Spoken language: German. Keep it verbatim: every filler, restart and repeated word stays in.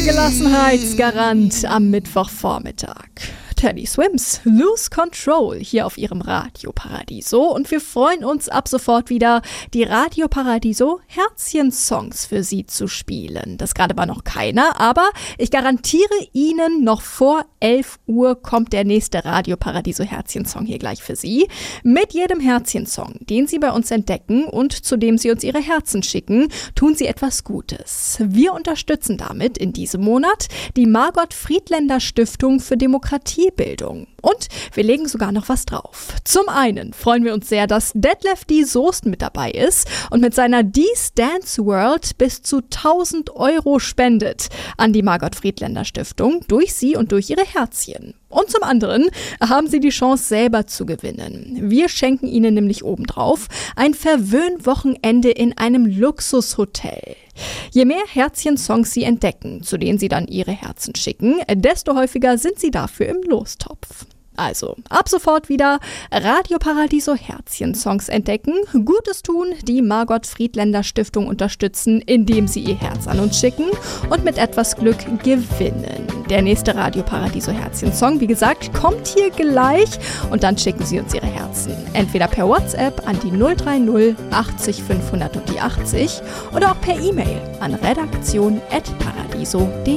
Gelassenheitsgarant am Mittwochvormittag. Teddy Swims, Lose Control, hier auf ihrem Radio Paradiso. Und wir freuen uns ab sofort wieder, die Radio Paradiso Herzchen-Songs für Sie zu spielen. Das gerade war noch keiner, aber ich garantiere Ihnen, noch vor elf Uhr kommt der nächste Radio Paradiso Herzchen-Song hier gleich für Sie. Mit jedem Herzchen-Song, den Sie bei uns entdecken und zu dem Sie uns Ihre Herzen schicken, tun Sie etwas Gutes. Wir unterstützen damit in diesem Monat die Margot Friedländer Stiftung für Demokratie Bildung. Und wir legen sogar noch was drauf. Zum einen freuen wir uns sehr, dass Detlef D. Soest mit dabei ist und mit seiner D's Dance World bis zu tausend Euro spendet an die Margot Friedländer Stiftung durch sie und durch ihre Herzchen. Und zum anderen haben Sie die Chance, selber zu gewinnen. Wir schenken Ihnen nämlich obendrauf ein Verwöhnwochenende in einem Luxushotel. Je mehr Herzchen-Songs Sie entdecken, zu denen Sie dann Ihre Herzen schicken, desto häufiger sind Sie dafür im Lostopf. Also, ab sofort wieder Radio Paradiso Herzchen-Songs entdecken, Gutes tun, die Margot Friedländer Stiftung unterstützen, indem Sie Ihr Herz an uns schicken und mit etwas Glück gewinnen. Der nächste Radio Paradiso Herzchen-Song, wie gesagt, kommt hier gleich und dann schicken Sie uns Ihre Herzen. Entweder per WhatsApp an die null drei null achtzig fünfhundert und die achtzig oder auch per E-Mail an redaktion at paradiso punkt de.